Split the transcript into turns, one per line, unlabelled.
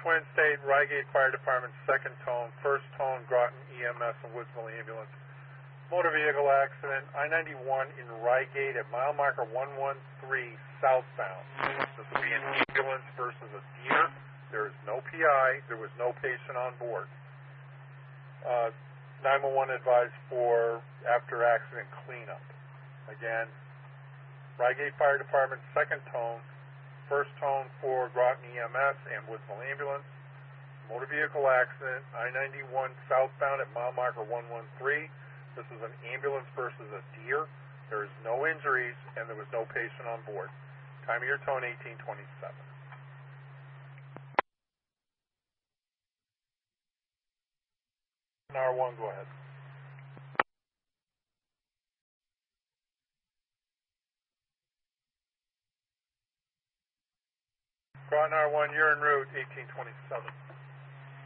Twin State, Rygate Fire Department, second tone, first tone, Groton EMS and Woodsville Ambulance. Motor vehicle accident, I-91 in Rygate at mile marker 113 southbound. This will be an ambulance versus a deer. There is no PI. There was no patient on board. 911 advised for after accident cleanup. Again, Rygate Fire Department, second tone, first tone for Groton EMS and Woodsville Ambulance. Motor vehicle accident, I-91 southbound at mile marker 113. This is an ambulance versus a deer. There is no injuries, and there was no patient on board. Time of your tone, 1827. R1, go ahead. Groton R1, you're en route, 1827.